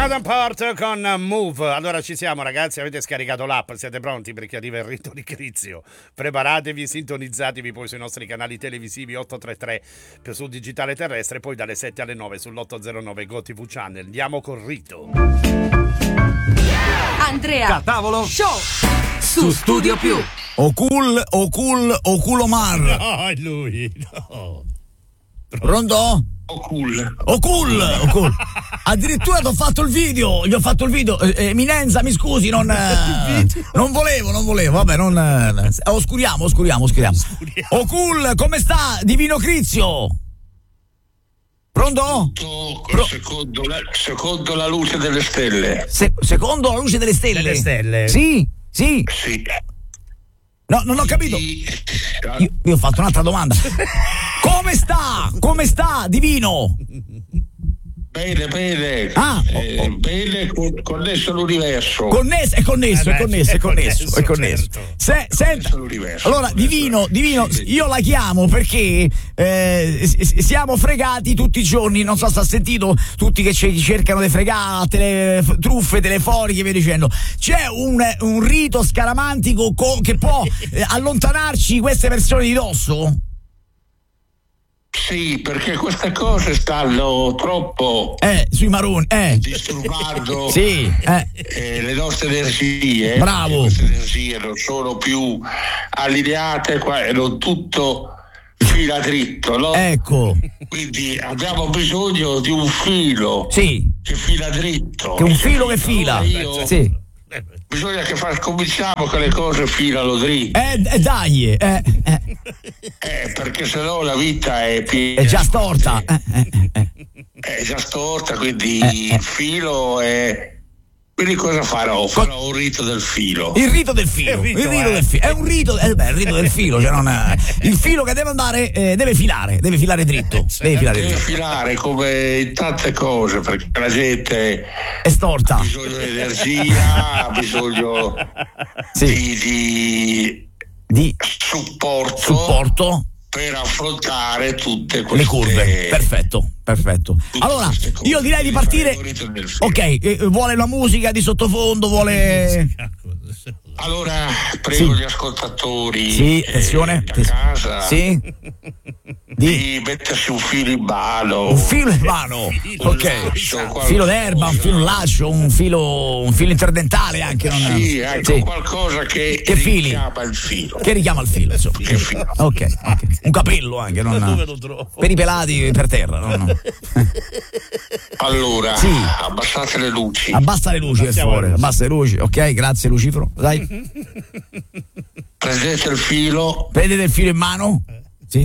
Adam Port con Move. Allora ci siamo, ragazzi, avete scaricato l'app, siete pronti perché arriva il rito di Crizio. Preparatevi, sintonizzatevi poi sui nostri canali televisivi 833 più sul digitale terrestre, poi dalle 7 alle 9 sull'809 GoTV Channel. Andiamo col rito. Andrea Catavolo Show su Studio Più. Oculomar. No, è lui. No. Pronto? Ocul. Addirittura ti ho fatto il video. Gli ho fatto il video. Eminenza, mi scusi, non volevo. Vabbè, oscuriamo. Ocul, come sta? Divino Crizio. Pronto? Secondo la luce delle stelle. Secondo la luce delle stelle? Delle stelle. Sì. Sì. No, non ho capito. Io ho fatto un'altra domanda. Come sta, Divino? Bene. Bene, connesso all'universo. È connesso. Certo. Senta, allora, Divino, io la chiamo perché siamo fregati tutti i giorni, non so se ha sentito, tutti che ci cercano di fregare, truffe telefoniche e via dicendo. C'è un rito scaramantico che può allontanarci queste persone di dosso? Sì, perché queste cose stanno troppo sui maroni, disturbando sì, le nostre energie. Bravo. Queste energie non sono più allineate e non tutto fila dritto, no? Ecco. Quindi abbiamo bisogno di un filo Sì. che fila dritto. Che un filo che fila. Allora Sì. Bisogna che cominciamo che le cose filano dritto. Dai. Perché sennò la vita è piena. È già storta. È già storta, quindi il filo è. Quindi cosa farò? Farò un rito del filo. Il rito del filo. È un rito. Il rito del filo. Cioè il filo che deve andare, deve filare dritto. Deve filare come in tante cose, perché la gente è storta. Ha bisogno di energia, ha bisogno di supporto per affrontare tutte queste le curve. Perfetto. Allora, io direi di partire. Ok, vuole la musica di sottofondo, vuole. Allora, prego gli ascoltatori attenzione, a casa di mettersi un filo in mano. Un filo in mano, ok. Un filo d'erba, un filo laccio, un filo interdentale anche. Qualcosa che richiama il filo. Che richiama il filo, insomma. Ok. Un capello anche, per i pelati per terra. Allora, abbassate le luci. Abbassa le luci, per favore. Abbassa le luci, ok, grazie Lucifero. Dai. Prendete il filo. Prendete il filo in mano? Sì.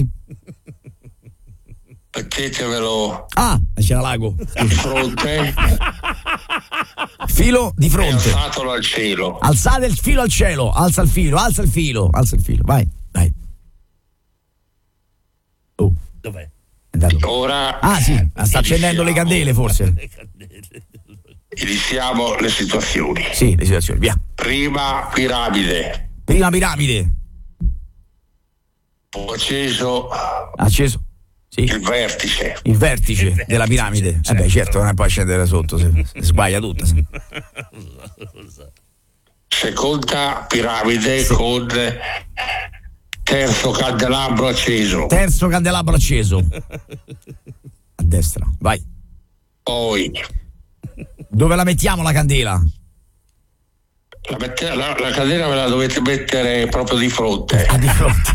Mettetevelo. C'era l'ago. Di fronte. Filo di fronte. Alzatelo al cielo. Alzate il filo al cielo. Alza il filo. Vai. Dov'è? Ora. Sta accendendo le candele forse. Iniziamo le situazioni. Sì, le situazioni, via. Prima piramide. Ho acceso. Sì. Il vertice della piramide. Certo, non è poi scendere sotto, si sbaglia tutto. Seconda piramide con terzo candelabro acceso. A destra, vai. Poi dove la mettiamo la candela? La candela ve la dovete mettere proprio di fronte. Di fronte.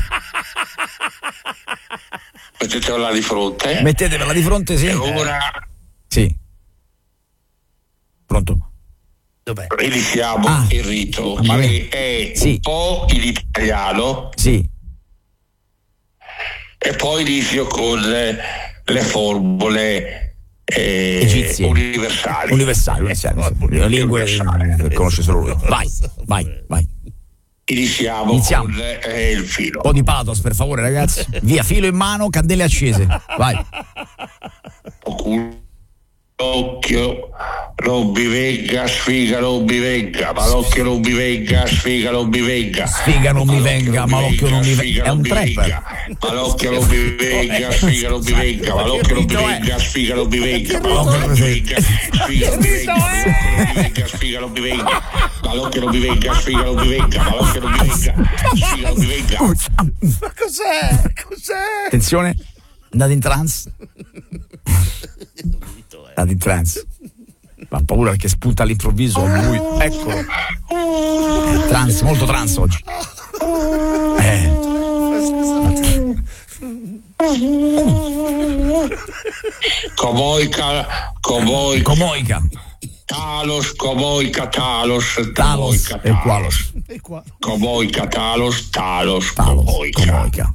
Mettetevela di fronte. Mettetevela di fronte, sì. E ora. Sì. Pronto? Dov'è? Iniziamo il rito, che è un po' in italiano. Sì. E poi inizio con le formule egizie. Universali. Le lingue che conosce solo lui. Vai. Iniziamo. Con il filo. Un po' di pathos, per favore, ragazzi. Via, filo in mano, candele accese. Vai. Occhio, non mi venga, sfiga non mi venga, malocchio non mi venga, sfiga non mi venga. Sfiga non mi venga, malocchio non mi venga. È un trapper. Malocchio non mi venga, sfiga non mi venga, malocchio non mi venga, sfiga non mi venga, malocchio non mi venga, sfiga non mi venga, sfiga non mi venga, malocchio non mi venga, sfiga non mi venga, malocchio non mi venga, sfiga non mi venga. Ma cos'è? Attenzione, andate in trance. Andate in trance. Ma ha paura perché spunta all'improvviso lui. Eccolo. Trance, molto trance oggi. Comoica. Talos e Qualos. Comoica, Talos, Comoica.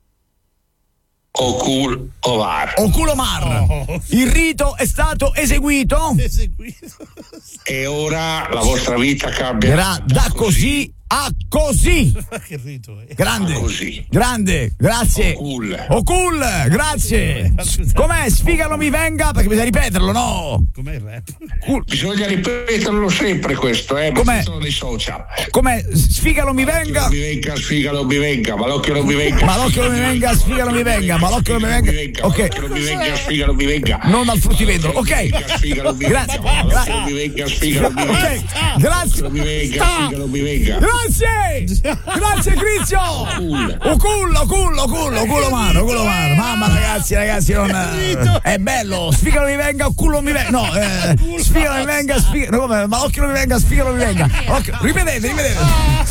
Oculomar. Il rito è stato eseguito. E ora la vostra vita cambierà Da così a così. Che rito è? Grande, grazie. Ocul, grazie. Com'è? Sfiga non mi venga, perché bisogna ripeterlo, no? Com'è il rap? Bisogna ripeterlo sempre questo, Com'è? sono dei social. Com'è? Sfiga non mi venga. Sfiga non mi venga, malocchio non mi venga. Malocchio non mi venga, sfiga non mi venga, malocchio non mi venga. Ok. Malocchio non mi venga, sfiga non mi venga. Non al fruttivendolo, ok. Grazie. Malocchio non mi venga, sfiga non mi venga. Ok, grazie. Non mi venga, sfiga non mi venga. Grazie Crizio. Culo mano. Mamma ragazzi, non è bello. Sfiga non mi venga, culo non mi venga. No, sfiga non mi venga, sfiga. No, come? Ma occhio non mi venga, sfiga non mi venga. Ripetete.